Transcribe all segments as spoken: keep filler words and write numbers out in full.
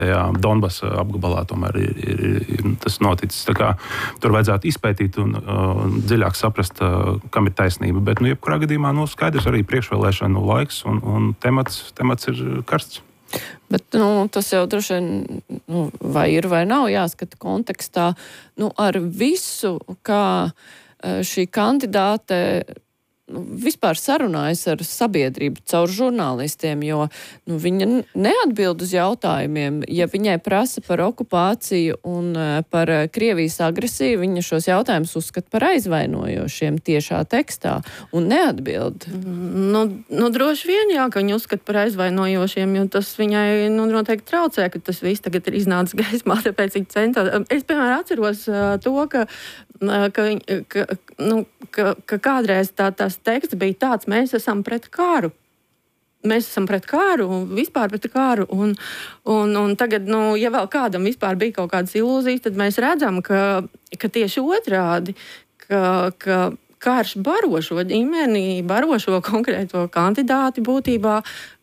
Donbasa apgabalā tomēr ir, ir, ir tas noticis. Tā kā tur vajadzētu izpētīt un uh, dziļāk saprast, uh, kam ir taisnība. Bet, nu, jebkurā gadījumā, nu, skaidrs arī priekšvēlēšanu laiks un, un temats, temats ir karsts. Bet, nu, tas jau droši vien, nu, vai ir vai nav jāskata kontekstā, nu, ar visu, kā šī kandidāte nu, vispār sarunājas ar sabiedrību caur žurnālistiem, jo nu, viņa neatbild uz jautājumiem. Ja viņai prasa par okupāciju un par Krievijas agresiju, viņa šos jautājumus uzskata par aizvainojošiem tiešā tekstā un neatbild. Nu, nu droši vien, jā, ka viņa uzskata par aizvainojošiem, jo tas viņai nu, noteikti traucē, ka tas viss tagad ir iznācis gaismā, tāpēc viņa centās. Es, piemēram, atceros uh, to, ka Ka, ka, nu, ka, ka kādreiz tā, tās teksts bija tāds, mēs esam pret kāru. Mēs esam pret kāru un vispār pret kāru. Un, un, un tagad, nu, ja vēl kādam vispār bija kaut kādas ilūzijas, tad mēs redzam, ka, ka tieši otrādi, ka, ka karš baro šo ģimeni, baro šo konkrēto kandidāti būtībā,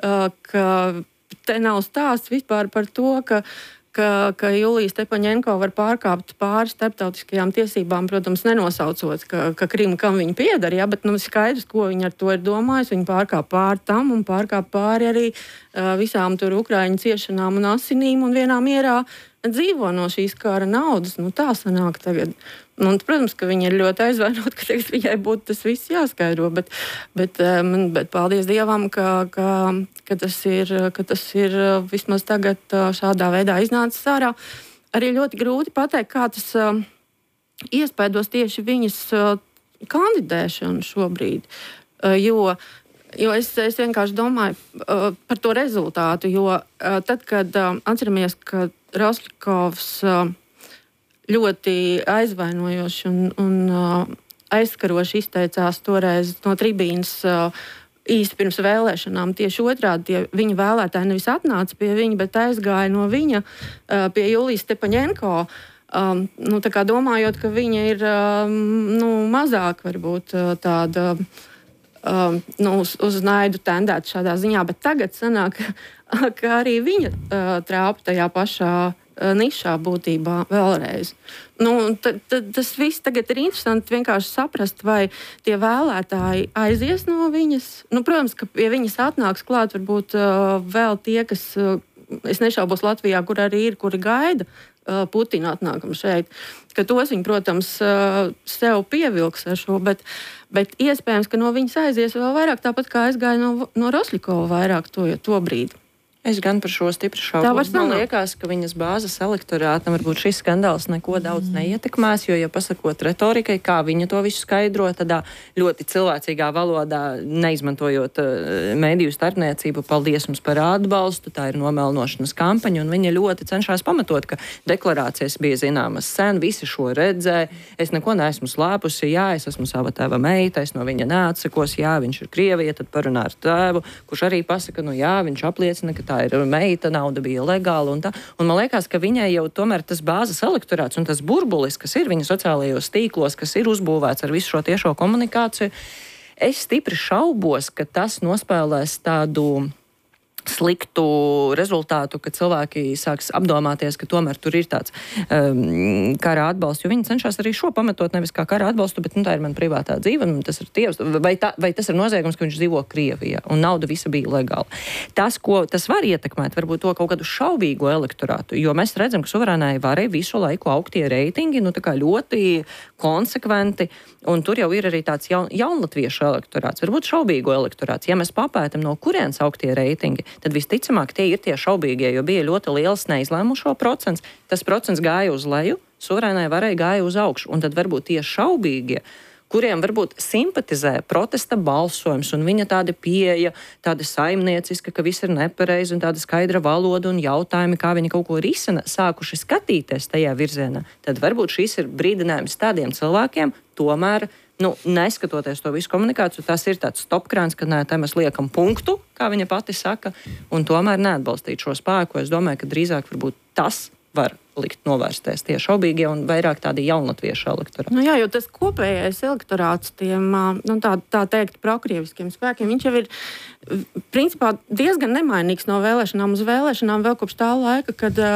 ka te nav stāsts vispār par to, ka Ka, ka Julija Stepaņenko var pārkāpt pāri starptautiskajām tiesībām, protams, nenosaucot, ka, ka Krima kam viņa pieder, ja, bet nu, skaidrs, ko viņa ar to ir domājusi. Viņa pārkāp pāri tam un pārkāp pāri arī uh, visām tur Ukraiņu ciešanām un asinīm un vienā mierā dzīvo no šīs kara naudas. Nu, tā sanāk tagad. Nu, un, protams, ka viņa ir ļoti aizvainota, ka tagad viņai būtu tas viss jāskaidro, bet, bet, um, bet paldies Dievam, ka, ka, ka, tas ir, ka tas ir vismaz tagad šādā veidā iznācis ārā. Arī ļoti grūti pateikt, kā tas uh, iespaidos tieši viņas uh, kandidēšanu šobrīd, uh, jo, jo es, es vienkārši domāju uh, par to rezultātu, jo uh, tad, kad uh, atceramies, ka Rosļikovs uh, ļoti aizvainojoši un, un uh, aizskaroši izteicās toreiz no tribīnas uh, īsti pirms vēlēšanām. Tieši otrādi, tie viņa vēlētāji nevis atnāca pie viņa, bet aizgāja no viņa uh, pie Julijas Stepaņenko, um, nu, tā kā domājot, ka viņa ir um, nu, mazāk varbūt uh, tāda um, nu, uz, uz naidu tendēta šādā ziņā, bet tagad sanāk, ka arī viņa uh, trāpa tajā pašā nišā būtībā vēlreiz. Nu, tad, tad, tas viss tagad ir interesanti vienkārši saprast, vai tie vēlētāji aizies no viņas. Nu, protams, ka pie viņas atnāks klāt varbūt uh, vēl tie, kas, uh, es nešaubos Latvijā, kur arī ir, kuri gaida uh, Putina atnākumu šeit. Ka tos viņi, protams, uh, sev pievilks ar šo, bet, bet iespējams, ka no viņas aizies vēl vairāk, tāpat kā aizgāja no, no Rosļikova vairāk to, to brīdi. Es gan par šo stipri šaubos. Man liekas, ka viņas bāzes elektorātam varbūt šis skandāls neko daudz neietekmēs, jo, ja pasakot retorikai, kā viņa to visu skaidro, tādā ļoti cilvēcīgā valodā, neizmantojot uh, mēdīju starpniecību, paldies mums par atbalstu, tā ir nomelnošanas kampaņa, un viņa ļoti cenšas pamatot, ka deklarācijas bija zināmas sen, visi šo redzēja, es neko neesmu slēpusi, jā, es esmu sava tēva meita, es no viņa neatsakos, jā, viņš ir Krievija, tad parunā ar tēvu, kurš arī pasaka, nu jā, viņš apliecina, ka tā ir meita, nauda bija legāla un tā. Un man liekas, ka viņai jau tomēr tas bāzes elektorāts un tas burbulis, kas ir viņa sociālajos tīklos, kas ir uzbūvēts ar visu šo tiešo komunikāciju, es stipri šaubos, ka tas nospēlēs tādu sliktu rezultātu, ka cilvēki sāks apdomāties, ka tomēr tur ir tāds um, kara atbalsts, jo viņi cenšas arī šo pamatot nevis kā kara atbalstu, bet nu, tā ir man privātā dzīve, un tas ir tievs, vai, tā, vai tas ir noziegums, ka viņš dzīvo Krievijā, un nauda visa bija legāla. Tas, ko tas var ietekmēt, varbūt to kaut kādu šaubīgo elektorātu, jo mēs redzam, ka suverēnai varai visu laiku aug tie reitingi, nu tā kā ļoti konsekventi, un tur jau ir arī tāds jaun, jaunlatviešu elektorāts, varbūt šaubīgo elektorāts. Ja mēs papētam, no kurienes aug tie reitingi, tad visticamāk tie ir tie šaubīgie, jo bija ļoti liels neizlēmušo procents. Tas procents gāja uz leju, suverēnai varai gāja uz augšu, un tad varbūt tie šaubīgie, kuriem varbūt simpatizē protesta balsojums, un viņa tāda pieeja, tāda saimnieciska, ka viss ir nepareizi, un tāda skaidra valoda un jautājumi, kā viņi kaut ko risina, sākuši skatīties tajā virzienā, tad varbūt šis ir brīdinājums tādiem cilvēkiem, tomēr, nu, neskatoties to visu komunikāciju, tas ir tāds stopkrāns, ka nē, te mēs liekam punktu, kā viņa pati saka, un tomēr neatbalstīt šo spēku. Es domāju, ka drīzāk varbūt tas var likt novērsties tieši obīgie un vairāk tādi jaunatviešu elektorāti. Nu jā, jo tas kopējais elektorāts tiem, nu tā, tā teikt, prokrieviskiem spēkiem, viņš jau ir principā diezgan nemainīgs no vēlēšanām uz vēlēšanām vēl kopš tā laika, kad